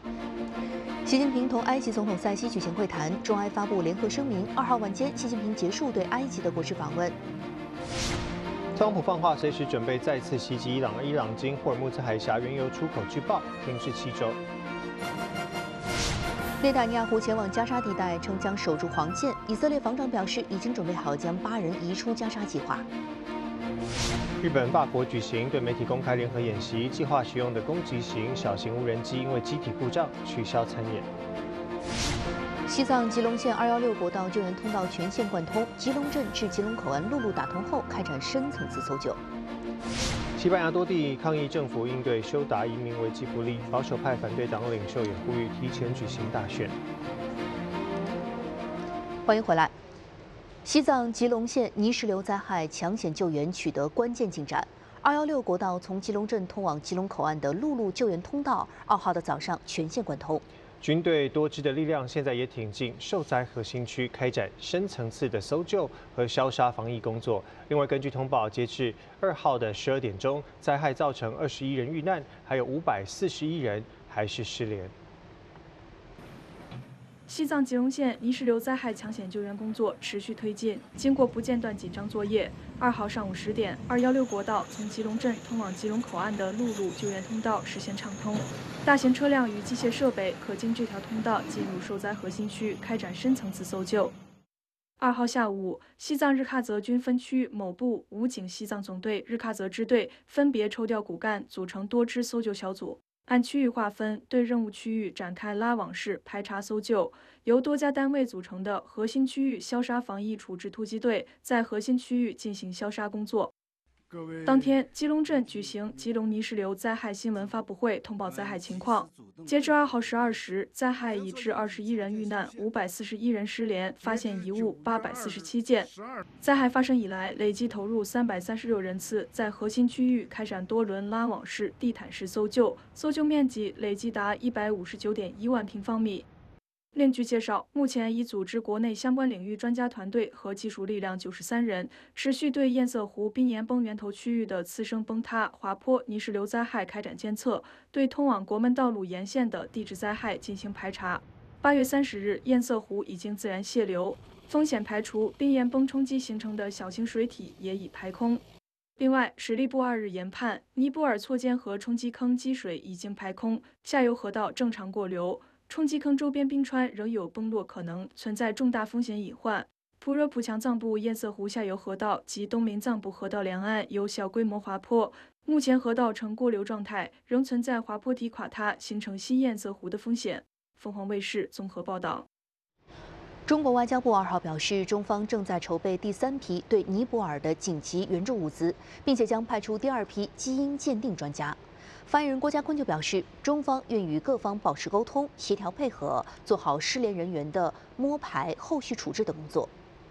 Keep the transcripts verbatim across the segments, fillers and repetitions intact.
习近平同埃及总统塞西举行会谈，中埃发布联合声明。二号晚间，习近平结束对埃及的国事访问。 特朗普放话，随时准备再次袭击伊朗，而伊朗经霍尔木兹海峡原油出口拒报，停滞七周。 内塔尼亚胡前往加沙地带，称将守住黄线。以色列防长表示，已经准备好将八人移出加沙计划。 日本、法国举行对媒体公开联合演习，计划使用的攻击型小型无人机因为机体故障取消参演。 西藏吉隆县二幺六国道救援通道全线贯通，吉隆镇至吉隆口岸陆路打通后，开展深层次搜救。 西班牙多地抗议政府应对修达移民危机不利，保守派反对党领袖也呼吁提前举行大选。 欢迎回来。西藏吉隆县泥石流灾害抢险救援取得关键进展。二幺六国道从吉隆镇通往吉隆口岸的陆路救援通道，二号的早上全线贯通。 军队多支的力量现在也挺进受灾核心区，开展深层次的搜救和消杀防疫工作。另外，根据通报，截至二号的十二点钟，灾害造成二十一人遇难，还有五百四十一人还是失联。 西藏吉隆县泥石流灾害抢险救援工作持续推进，经过不间断紧张作业，二号上午十点，二幺六国道从吉隆镇通往吉隆口岸的陆路救援通道实现畅通，大型车辆与机械设备可经这条通道进入受灾核心区，开展深层次搜救。二号下午，西藏日喀则军分区某部武警西藏总队日喀则支队分别抽调骨干，组成多支搜救小组。按区域划分，对任务区域展开拉网式排查搜救。由多家单位组成的核心区域消杀防疫处置突击队在核心区域进行消杀工作。当天，吉隆镇举行吉隆泥石流灾害新闻发布会，通报灾害情况。截至二号十二时，灾害已致二十一人遇难，五百四十一人失联，发现遗物八百四十七件。灾害发生以来，累计投入三百三十六人次，在核心区域开展多轮拉网式、地毯式搜救，搜救面积累计达一百五十九点一万平方米。另据介绍，目前已组织国内相关领域专家团队和技术力量九十三人，持续对堰塞湖滨岩崩源头区域的次生崩塌、滑坡、泥石流灾害开展监测，对通往国门道路沿线的地质灾害进行排查。八月三十日，堰塞湖已经自然泄流，风险排除，滨岩崩冲击形成的小型水体也已排空。另外，水利部二日研判，尼泊尔错间河冲积坑积水已经排空，下游河道正常过流。冲积坑周边冰川仍有崩落可能，存在重大风险隐患。普热普强藏布堰塞湖下游河道及东临藏布河道两岸有小规模滑坡，目前河道呈过流状态，仍存在滑坡体垮塌形成新堰塞湖的风险。凤凰卫视综合报道。 中国外交部二号表示，中方正在筹备第三批对尼泊尔的紧急援助物资，并且将派出第二批基因鉴定专家。发言人郭家坤就表示，中方愿与各方保持沟通、协调配合，做好失联人员的摸排、后续处置的工作。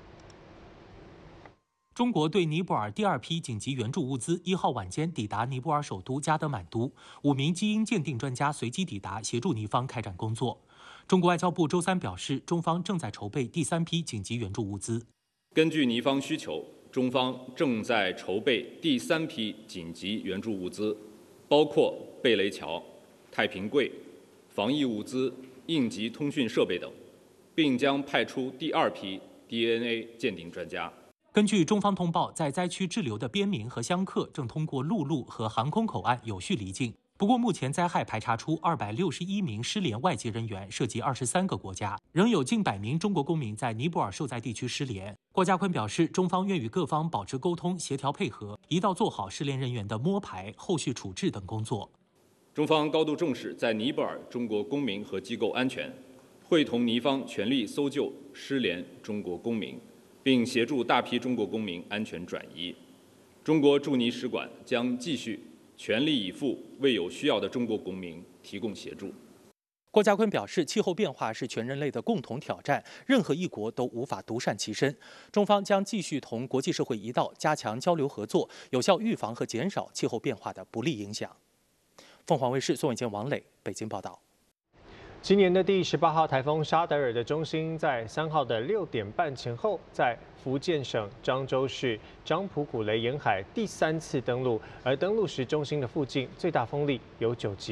中国对尼泊尔第二批紧急援助物资一号晚间抵达尼泊尔首都加德满都，五名基因鉴定专家随即抵达，协助尼方开展工作。中国外交部周三表示，中方正在筹备第三批紧急援助物资。 根据尼方需求，中方正在筹备第三批紧急援助物资。包括贝雷桥、太平柜、防疫物资、应急通讯设备等，并将派出第二批 D N A 鉴定专家。 根据中方通报，在灾区滞留的边民和香客正通过陆路和航空口岸有序离境。不过，目前灾害排查出二百六十一名失联外籍人员，涉及二十三个国家，仍有近百名中国公民在尼泊尔受灾地区失联。郭家坤表示，中方愿与各方保持沟通、协调配合，一道做好失联人员的摸排、后续处置等工作。 中方高度重视在尼泊尔中国公民和机构安全，会同尼方全力搜救失联中国公民，并协助大批中国公民安全转移。中国驻尼使馆将继续全力以赴为有需要的中国公民提供协助。 郭家坤表示，气候变化是全人类的共同挑战，任何一国都无法独善其身。中方将继续同国际社会一道加强交流合作，有效预防和减少气候变化的不利影响。凤凰卫视宋伟健、王磊北京报道。 今年的第十八号台风沙德尔的中心在三号的六点半前后，在福建省漳州市漳浦古雷沿海第三次登陆，而登陆时中心的附近最大风力有九级。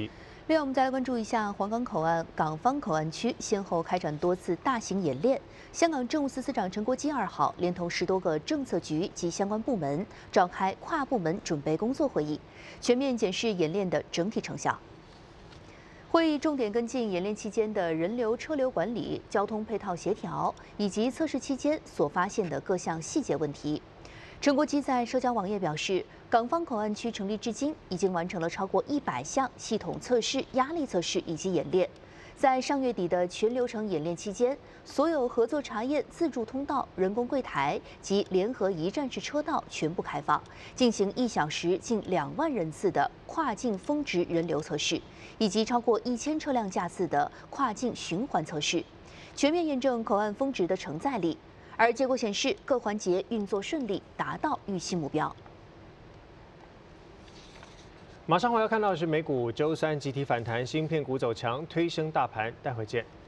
另外，我们再来关注一下黄冈口岸、港方口岸区先后开展多次大型演练。香港政务司司长陈国基二号连同十多个政策局及相关部门召开跨部门准备工作会议，全面检视演练的整体成效。会议重点跟进演练期间的人流车流管理、交通配套协调以及测试期间所发现的各项细节问题。陈国基在社交网页表示，港方口岸区成立至今，已经完成了超过一百项系统测试、压力测试以及演练。在上月底的全流程演练期间，所有合作查验自助通道、人工柜台及联合一站式车道全部开放，进行一小时近两万人次的跨境峰值人流测试，以及超过一千车辆架次的跨境循环测试，全面验证口岸峰值的承载力。而结果显示，各环节运作顺利，达到预期目标。 马上我要看到的是美股周三集体反弹，芯片股走强，推升大盘。待会见。